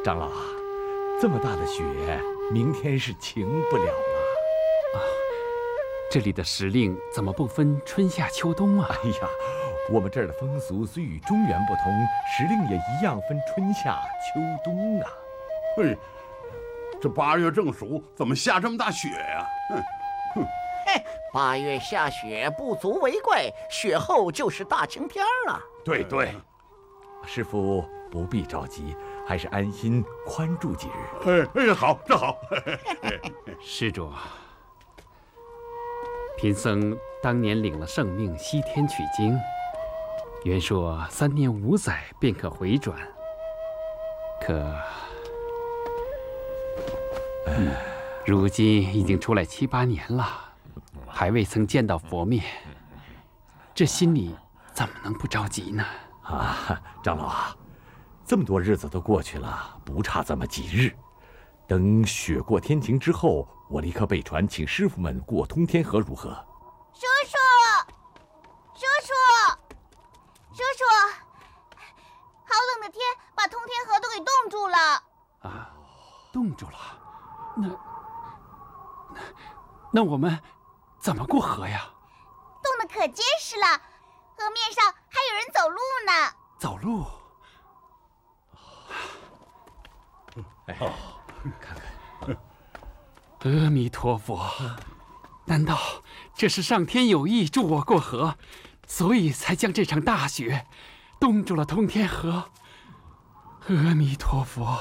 长老啊，这么大的雪，明天是晴不了了。 这里的时令怎么不分春夏秋冬啊？ 哎呀，我们这儿的风俗虽与中原不同，时令也一样分春夏秋冬啊。 嘿，这8月正暑，怎么下这么大雪呀？ 嘿，8月下雪不足为怪，雪后就是大晴天了。 对，师父不必着急，还是安心宽住几日。 好，这好。 施主，贫僧当年领了圣命西天取经，原说3年5载便可回转，可如今已经出来7、8年了，还未曾见到佛面，这心里怎么能不着急呢？ 长老啊，这么多日子都过去了，不差这么几日。等雪过天晴之后，我立刻备船，请师傅们过通天河，如何？ 叔叔，好冷的天，把通天河都给冻住了。 啊，冻住了？那我们怎么过河呀？ 冻得可结实了，河面上还有人走路呢。 走路？ 看看。 阿弥陀佛，难道这是上天有意助我过河，所以才将这场大雪冻住了通天河？阿弥陀佛。